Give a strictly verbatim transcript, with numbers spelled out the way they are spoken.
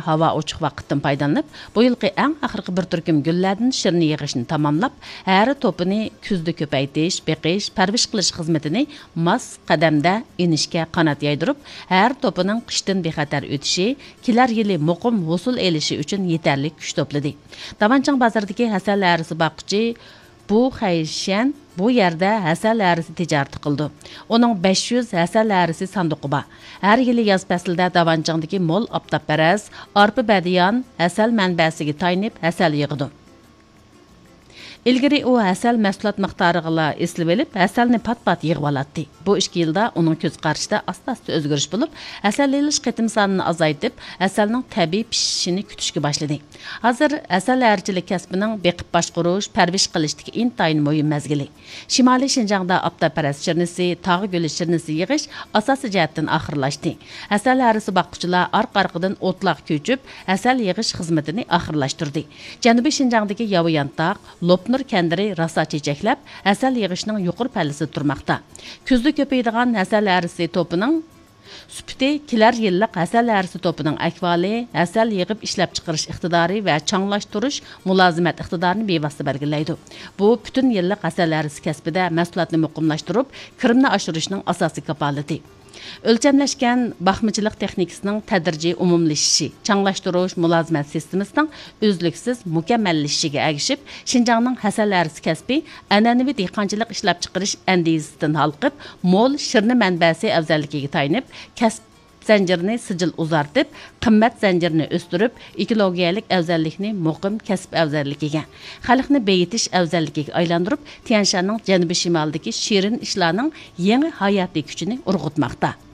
havo ochiq vaqtdan foydalanib, bu yilgi eng oxirgi bir turkum gullardan shirni yig'ishni tamomlab, har to'pini kuzda ko'paytirish, beqish, parvish qilish xizmatini mos qadamda inishga qanot yaydirib, har to'pining qishdan bexatar o'tishi, kelar yili muqim hosil elishi uchun yetarli kuch to'pladi. Davanchang bozoridagi hasal arisi boqchi bu Xayshan bu yerda hasal arisi tijorat qildi. Uning besh yuz hasal arisi sanduqi bor. Har yili yoz faslida Davanchangdagi mol optopparaz, arpa badiyan hasal manbasiga taynib hasal yig'di. İlgari u hasal mahsulot miqdoriga eslib olib, hasalni pat-pat yig'ib oladi. Bu ikki yilda uning ko'z qarashida asta-asta o'zgarish bo'lib, hasal elish qitim sonini azaytib, hasalning tabiiy pishishini kutishga boshladi. Hozir hasal archilik kasbining beqib boshqarish, parvish qilishdagi intayin muhim mazgili. Shimoliy Shinjongda optopparaz shirnisi, tog'i guli shirnisi yig'ish asosiy jihatdan oxirlashdi. Hasal arisi boqquchilar orqa-orqadan o'tloq ko'chib, hasal yig'ish xizmatini oxirlashtirdi. Janubiy Shinjongdagi Yoviyantaq, Lopni kendiri rasa çiçeklep, hasal yığışının yuqur pallisi turmakta. Küzlü köpeydiğen hasal arisi topuning süpüti kiler yıllık hasal arisi topuning akvali, hasal yığıp işlep çıkarış iqtidari ve çanglaştırış mulazimet iqtidarini bevasıta belgileydi. Bu bütün yıllık hasal arisi kasbida mahsulotni muqimlashtirib, kirimni oshirishning asosiy kapolati. Ölçemleşken baxmıcılık texnikasının tədrici umumlaşışı, çanglaştırış mülazimet sistemasining özlüksiz mükemmelleşişiga ergişib, Şinjanning hasal arisi kasbi an'anaviy dehqonchilik ishlab chiqarish andizasidan halqib, mol shirni manbasi afzalligiga tayanib, kasb zanjirini sijil uzartib, qimmat zanjirini o'stirib, ekologiyalik afzallikni muqim kasb afzalligiga, xalqni beyitish afzalligiga aylantirib, Tianshanning janubi shimolidagi shirin ishlarning yangi hayotiy kuchini urg'utmoqda.